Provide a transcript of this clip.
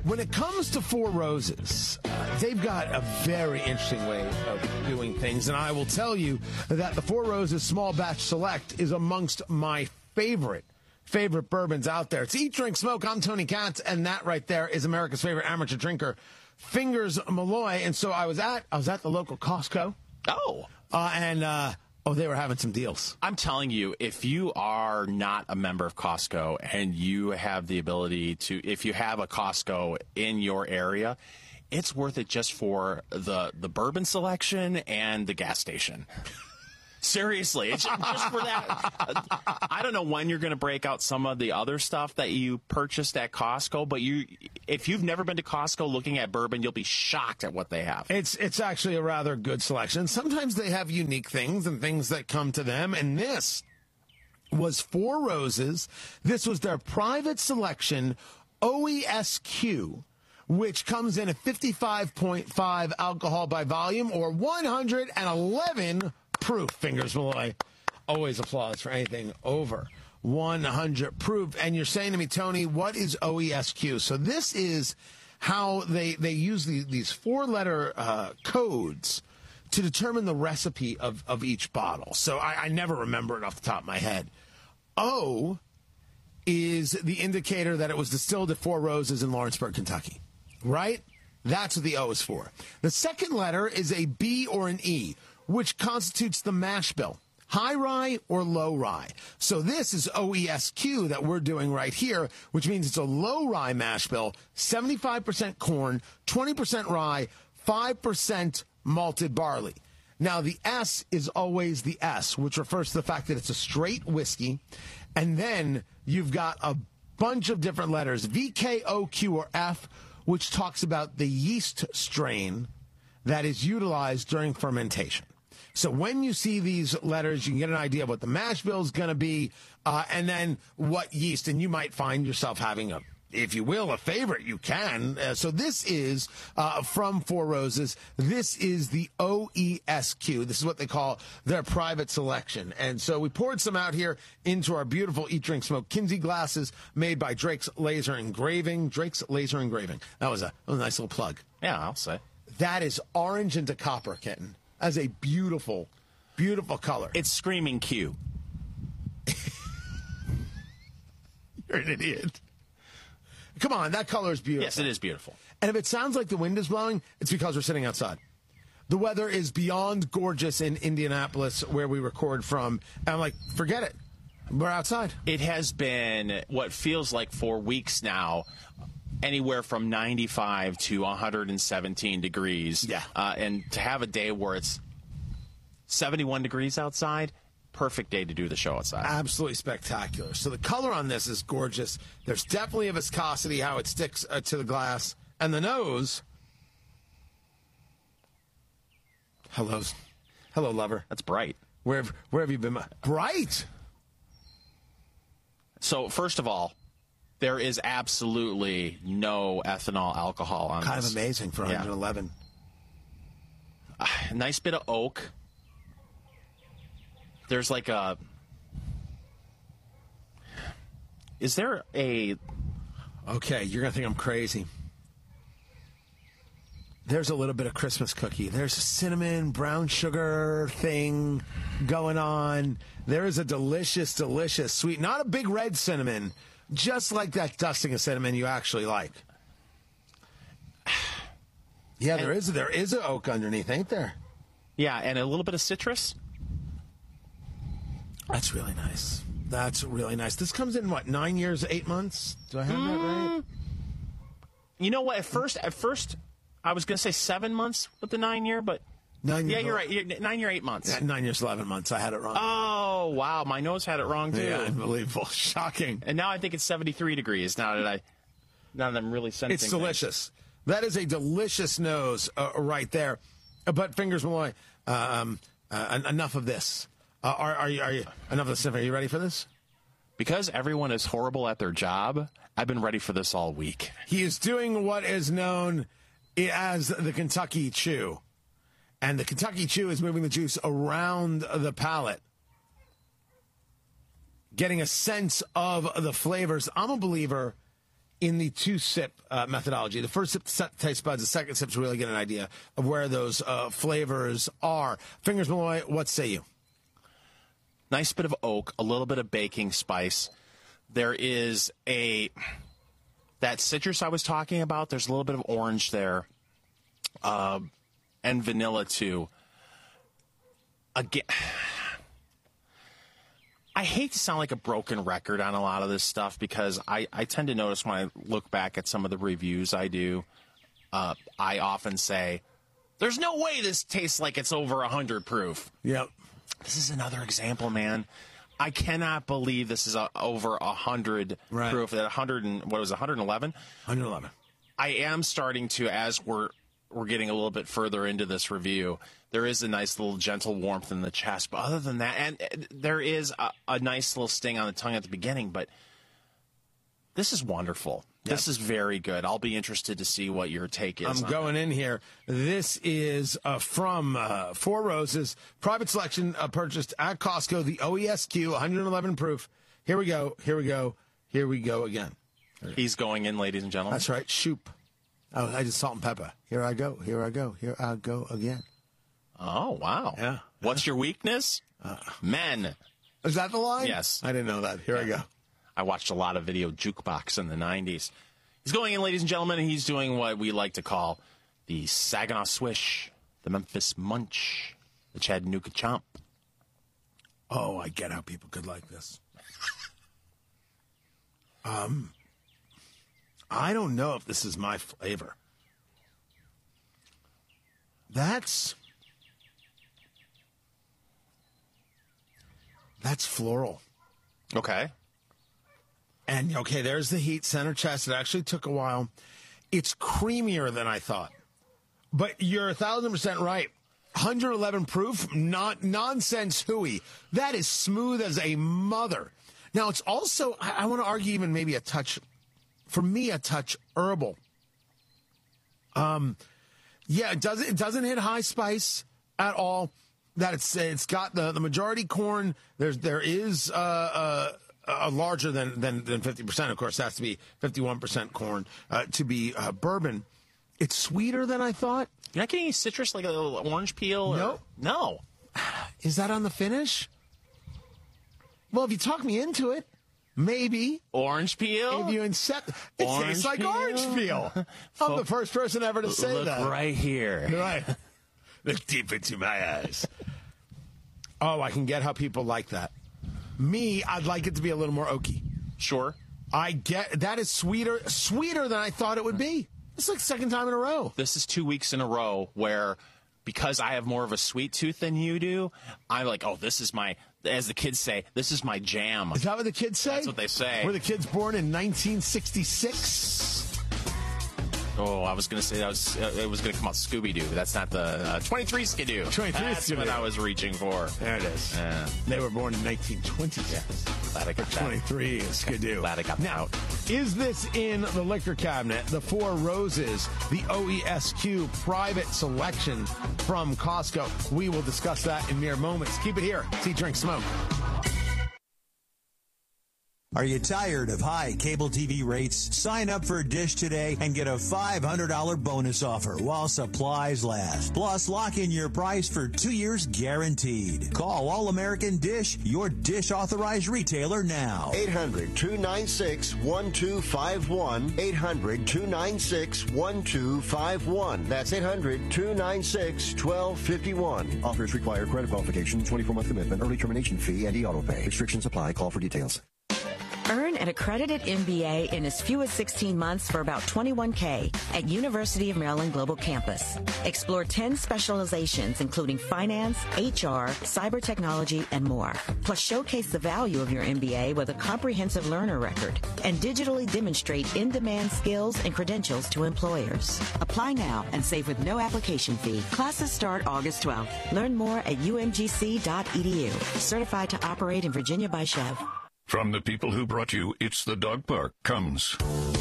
When it comes to Four Roses, they've got a very interesting way of doing things. And I will tell you that the Four Roses Small Batch Select is amongst my favorite bourbons out there. It's Eat, Drink, Smoke. I'm Tony Katz, and that right there is America's favorite amateur drinker, Fingers Malloy. And so I was at the local Costco. They were having some deals. I'm telling you, if you are not a member of Costco and you have the ability to, if you have a Costco in your area, it's worth it just for the bourbon selection and the gas station. Seriously, it's just for that. I don't know when you're going to break out some of the other stuff that you purchased at Costco, but if you've never been to Costco looking at bourbon, you'll be shocked at what they have. It's actually a rather good selection. Sometimes they have unique things and things that come to them, and this was Four Roses. This was their private selection, OESQ, which comes in at 55.5 alcohol by volume, or 111 proof. Fingers Malloy. Always applause for anything over 100 proof. And you're saying to me, Tony, what is OESQ? So this is how they use these four-letter codes to determine the recipe of each bottle. So I never remember it off the top of my head. O is the indicator that it was distilled at Four Roses in Lawrenceburg, Kentucky. Right? That's what the O is for. The second letter is a B or an E, which constitutes the mash bill, high rye or low rye. So this is OESQ that we're doing right here, which means it's a low rye mash bill, 75% corn, 20% rye, 5% malted barley. Now, the S is always the S, which refers to the fact that it's a straight whiskey. And then you've got a bunch of different letters, V, K, O, Q, or F, which talks about the yeast strain that is utilized during fermentation. So when you see these letters, you can get an idea of what the mash bill is going to be, and then what yeast. And you might find yourself having if you will, a favorite. You can. So this is from Four Roses. This is the OESQ. This is what they call their private selection. And so we poured some out here into our beautiful Eat, Drink, Smoke Kinsey glasses made by Drake's Laser Engraving. Drake's Laser Engraving. That was a nice little plug. Yeah, I'll say. That is orange into copper, kitten. As a beautiful, beautiful color. It's screaming Q. You're an idiot. Come on, that color is beautiful. Yes, it is beautiful. And if it sounds like the wind is blowing, it's because we're sitting outside. The weather is beyond gorgeous in Indianapolis, where we record from. And I'm like, forget it. We're outside. It has been what feels like for weeks now, anywhere from 95 to 117 degrees. Yeah. And to have a day where it's 71 degrees outside, perfect day to do the show outside. Absolutely spectacular. So the color on this is gorgeous. There's definitely a viscosity, how it sticks to the glass. And the nose. Hello, lover. That's bright. Where have you been? Bright? So, first of all, there is absolutely no ethanol alcohol on Kind this. of amazing for 111. A nice bit of oak. There's like a... Is there a... Okay, you're going to think I'm crazy. There's a little bit of Christmas cookie. There's a cinnamon, brown sugar thing going on. There is a delicious, delicious sweet, not a big red cinnamon, just like that dusting of cinnamon you actually like. Yeah, there is an oak underneath, ain't there? Yeah, and a little bit of citrus. That's really nice. That's really nice. This comes in, what, 9 years, 8 months? Do I have that right? You know what? At first, I was going to say 7 months with the 9 year, but 9 years. Yeah, you're right. 9 year, 8 months. Yeah, 9 years, 11 months. I had it wrong. Oh, wow. My nose had it wrong, too. Yeah, unbelievable. Shocking. And now I think it's 73 degrees now that I'm really sensing It's delicious. That is a delicious nose right there. But Fingers Malloy, enough of this. Are you enough of this? Are you ready for this? Because everyone is horrible at their job, I've been ready for this all week. He is doing what is known as the Kentucky Chew. And the Kentucky Chew is moving the juice around the palate, getting a sense of the flavors. I'm a believer in the two-sip methodology. The first sip to set the taste buds, the second sip to really get an idea of where those flavors are. Fingers Malloy, what say you? Nice bit of oak, a little bit of baking spice. There is that citrus I was talking about. There's a little bit of orange there, and vanilla too. Again, I hate to sound like a broken record on a lot of this stuff because I tend to notice when I look back at some of the reviews I do, I often say, there's no way this tastes like it's over 100 proof. Yep. This is another example, man. I cannot believe this is over 100 proof. At 100 and what was it, 111? 111. I am starting to, as we're getting a little bit further into this review, there is a nice little gentle warmth in the chest. But other than that, and there is a nice little sting on the tongue at the beginning. But this is wonderful. Yep. This is very good. I'll be interested to see what your take is. I'm going in here. This is from Four Roses, private selection purchased at Costco, the OESQ, 111 proof. Here we go. Here we go. Here we go again. He's going in, ladies and gentlemen. That's right. Shoop. Oh, I did salt and pepper. Here I go. Here I go. Here I go again. Oh, wow. Yeah. What's your weakness? Men. Is that the line? Yes. I didn't know that. Here I go. I watched a lot of Video Jukebox in the 90s. He's going in, ladies and gentlemen, and he's doing what we like to call the Saginaw Swish, the Memphis Munch, the Chattanooga Chomp. Oh, I get how people could like this. I don't know if this is my flavor. That's floral. Okay. And, okay, there's the heat, center chest. It actually took a while. It's creamier than I thought. But you're 1,000% right. 111 proof, not nonsense hooey. That is smooth as a mother. Now, it's also, I want to argue even maybe a touch, for me, a touch herbal. Yeah, it doesn't hit high spice at all. That it's got the majority corn. There is a larger than 50%. Of course, it has to be 51% corn to be bourbon. It's sweeter than I thought. You're not getting any citrus like a little orange peel? Nope. No. Is that on the finish? Well, if you talk me into it, maybe. Orange peel? If you it tastes like peel? orange peel. I'm the first person ever to say that. Look right here. Right. Look deep into my eyes. Oh, I can get how people like that. Me, I'd like it to be a little more oaky. Sure. I get that is sweeter than I thought it would be. It's like the second time in a row. This is 2 weeks in a row where, because I have more of a sweet tooth than you do, I'm like, oh, this is my, as the kids say, this is my jam. Is that what the kids say? That's what they say. Were the kids born in 1966? Oh, I was going to say it was going to come out Scooby-Doo. That's not the 23 Skidoo. 23 That's Skidoo. What I was reaching for. There it is. Yeah. They were born in 1920. Yes. Glad I got that. 23 is Skidoo. Glad I got that out. Is this in the liquor cabinet? The Four Roses, the OESQ private selection from Costco. We will discuss that in mere moments. Keep it here. See, drink, smoke. Are you tired of high cable TV rates? Sign up for Dish today and get a $500 bonus offer while supplies last. Plus, lock in your price for 2 years guaranteed. Call All American Dish, your Dish authorized retailer now. 800-296-1251. 800-296-1251. That's 800-296-1251. Offers require credit qualification, 24-month commitment, early termination fee, and e-auto pay. Restrictions apply. Call for details. Earn an accredited MBA in as few as 16 months for about $21K at University of Maryland Global Campus. Explore 10 specializations, including finance, HR, cyber technology, and more. Plus, showcase the value of your MBA with a comprehensive learner record and digitally demonstrate in-demand skills and credentials to employers. Apply now and save with no application fee. Classes start August 12th. Learn more at umgc.edu. Certified to operate in Virginia by Chev. From the people who brought you It's the Dog Park comes